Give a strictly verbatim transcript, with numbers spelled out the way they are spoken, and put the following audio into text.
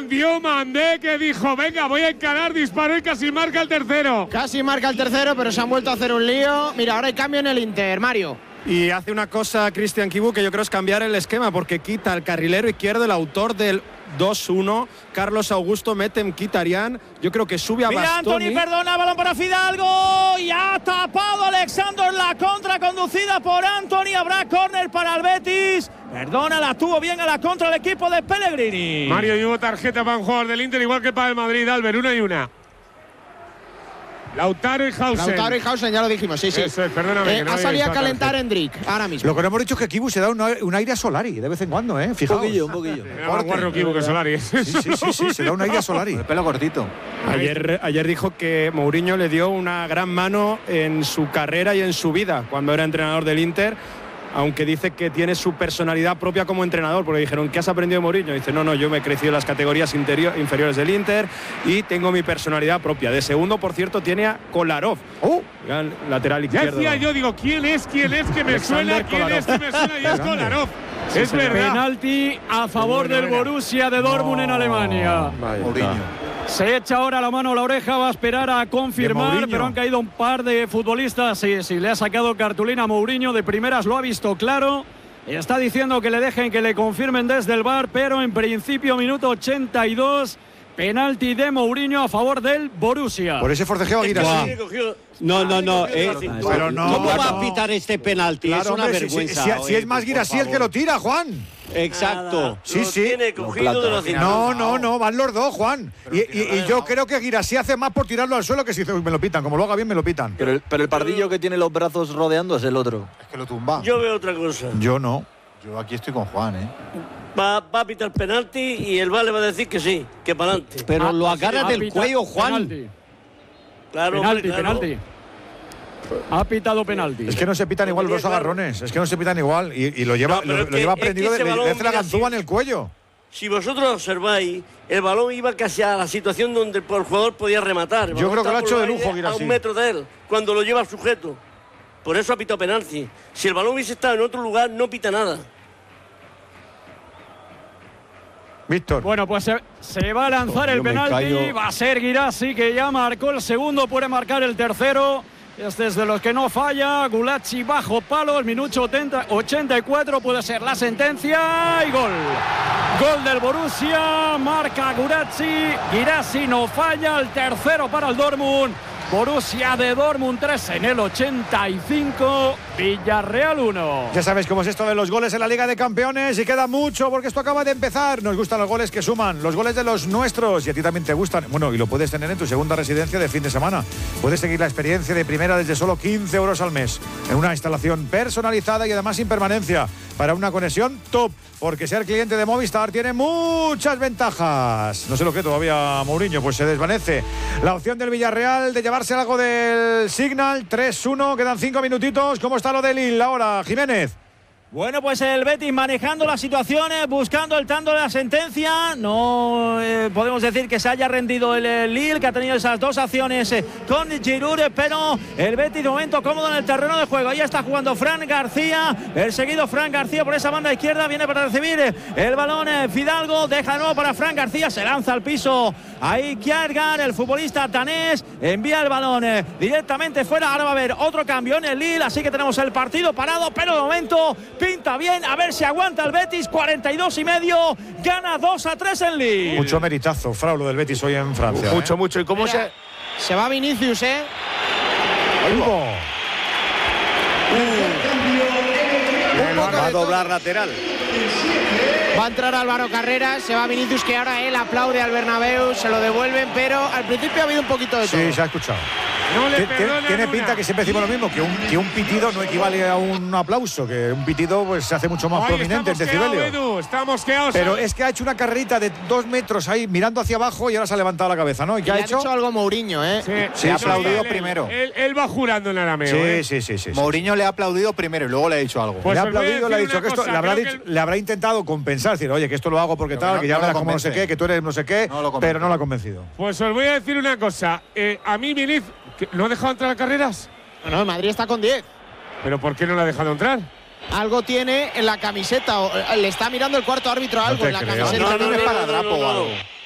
Atención, Mandé, que dijo, venga, voy a encarar, disparo y casi marca el tercero. Casi marca el tercero, pero se han vuelto a hacer un lío. Mira, ahora hay cambio en el Inter, Mario. Y hace una cosa Cristian Kibu que yo creo es cambiar el esquema, porque quita al carrilero izquierdo, el autor del dos uno, Carlos Augusto, mete Mkhitaryan. Yo creo que sube a Mira, Bastoni. Antony, perdona, balón para Fidalgo. Y ha tapado Alexander la contra conducida por Antony. Habrá córner para el Betis. Perdona, la tuvo bien a la contra el equipo de Pellegrini. Mario, y hubo tarjeta para un jugador del Inter, igual que para el Madrid, Albert, una y una. Lautaro y Hausen. Lautaro y Hausen, ya lo dijimos, sí, sí. Eso es, perdóname. Eh, que no ha salido a había visto calentar Endrick, ahora mismo. Lo que no hemos dicho es que Kibu se da un, un aire a Solari de vez en cuando, ¿eh? Fijaos. Un poquillo, un poquillo. Era más guarro Kibu que Solari. Sí, sí, sí, sí, se da un aire a Solari. El pelo cortito. Ayer, ayer dijo que Mourinho le dio una gran mano en su carrera y en su vida cuando era entrenador del Inter, aunque dice que tiene su personalidad propia como entrenador, porque dijeron, ¿qué has aprendido de Mourinho? Dice, no, no, yo me he crecido en las categorías interior, inferiores del Inter y tengo mi personalidad propia. De segundo, por cierto, tiene a Kolarov, ¡Oh! lateral Ya izquierdo. decía yo, digo, ¿quién es? ¿Quién es que me Alexander suena? ¿Quién Kolarov. es que me suena? Y es Kolarov. Sí, Es señor. verdad. Penalti a favor del Borussia de Dortmund en Alemania. Mourinho. Se echa ahora la mano a la oreja, va a esperar a De confirmar, Mourinho. pero han caído un par de futbolistas. Sí, sí, le ha sacado cartulina a Mourinho, de primeras lo ha visto claro. Está diciendo que le dejen que le confirmen desde el V A R, pero en principio, minuto ochenta y dos, penalti de Mourinho a favor del Borussia. Por ese forcejeo a Guirassi. No, no, no. eh, Pero no, ¿Cómo va claro. a pitar este penalti? Claro, es una hombre, si- vergüenza. Si, si- si oye, es más por Guirassi el que favor. lo tira, Juan. Exacto. Sí, sí. No, no, no, van los dos, Juan. Y, y- y yo creo que Guirassi hace más por tirarlo al suelo que si dice, "Uy, me lo pitan. Como lo haga bien, me lo pitan. Pero el, pero el pardillo que tiene los brazos rodeando es el otro. Es que lo tumba. Yo veo otra cosa. Yo no. Yo aquí estoy con Juan, ¿eh? Va, va a pitar penalti y el V A R le va a decir que sí, que para adelante. Pero lo agarra Ha del pitado cuello, Juan. Penalti, Claro, penalti, hombre, claro. penalti. Ha pitado penalti. Es que no se pitan igual los agarrones. Es que no se pitan igual. Y, y lo lleva, No, pero lo, es lo que- lleva es que prendido, ese le, le balón, hace la mira, ganzúa sí. en el cuello. Si vosotros observáis, el balón iba casi a la situación donde el jugador podía rematar. El Yo balón creo que lo ha está hecho por de el lujo, aire a Guirassi. un metro de él, cuando lo lleva el sujeto. Por eso ha pitado penalti. Si el balón hubiese estado en otro lugar, no pita nada. Víctor. Bueno, pues se, se va a lanzar Yo el me penalti. callo. Va a ser Guirassi, que ya marcó el segundo, puede marcar el tercero. Este es de los que no falla. Gulacsi bajo palos, minuto ochenta y cuatro, puede ser la sentencia y gol. Gol del Borussia, marca Gulacsi. Guirassi no falla, el tercero para el Dortmund. Borussia de Dortmund tres en el ochenta y cinco, Villarreal uno. Ya sabéis cómo es esto de los goles en la Liga de Campeones y queda mucho porque esto acaba de empezar. Nos gustan los goles que suman, los goles de los nuestros y a ti también te gustan. Bueno, y lo puedes tener en tu segunda residencia de fin de semana. Puedes seguir la experiencia de primera desde solo quince euros al mes en una instalación personalizada y además sin permanencia para una conexión top. Porque ser cliente de Movistar tiene muchas ventajas. No sé lo que todavía Mourinho, pues se desvanece. La opción del Villarreal de llevarse algo del Signal, tres uno, quedan cinco minutitos. ¿Cómo está lo del Lille ahora, Jiménez? Bueno, pues el Betis manejando las situaciones, buscando el tanto de la sentencia. No eh, podemos decir que se haya rendido el, el Lille, que ha tenido esas dos acciones eh, con Giroud, pero el Betis de momento cómodo en el terreno de juego. Ahí está jugando Fran García, el seguido Fran García por esa banda izquierda, viene para recibir eh, el balón eh, Fidalgo, deja de nuevo para Fran García, se lanza al piso. Ahí Kjærgaard, el futbolista danés, envía el balón eh, directamente fuera. Ahora va a haber otro cambio en el Lille, así que tenemos el partido parado, pero de momento pinta bien, a ver si aguanta el Betis. Cuarenta y dos y medio, gana dos a tres en Lille. Mucho meritazo, Frau, lo del Betis hoy en Francia. Mucho, ¿eh? mucho. ¿Y cómo Mira, se...? Se va Vinicius, ¿eh? Hugo. Va a doblar lateral. Va a entrar Álvaro Carreras, se va Vinicius, que ahora él aplaude al Bernabéu, se lo devuelven, pero al principio ha habido un poquito de todo. Sí, se ha escuchado. No le Tiene- perdonan Tiene una. pinta que siempre decimos lo mismo, que un, que un pitido no equivale a un aplauso, que un pitido pues se hace mucho más Ay, prominente en está mosqueado, decibelio. Edu, está mosqueado. Pero es que ha hecho una carrerita de dos metros ahí mirando hacia abajo y ahora se ha levantado la cabeza, ¿no? ¿Y Y qué le ha han hecho? hecho algo Mourinho, ¿eh? Sí, Se ha no, aplaudido él- primero. Él, él va jurando en arameo. Sí, ¿eh? sí, sí, sí, sí. Mourinho le ha aplaudido primero y luego le ha dicho algo. Pues le ha os voy a aplaudido, le ha decir dicho una que esto cosa, le habrá, creo dicho- que- le habrá intentado compensar, decir, oye, que esto lo hago porque Pero tal, que que no- ya no verás lo como no sé convence. qué, que tú eres no sé qué, No lo convence. pero no lo ha convencido. Pues os voy a decir una cosa. Eh, a mí, Viniz, ¿que ¿no ha dejado entrar a Carreras? No, el Madrid está con diez. ¿Pero por qué no la ha dejado entrar? Algo tiene en la camiseta, o, eh, le está mirando el cuarto árbitro algo te en la creo. camiseta. No, no, no, no, no, para no, Drapo no, o no. algo.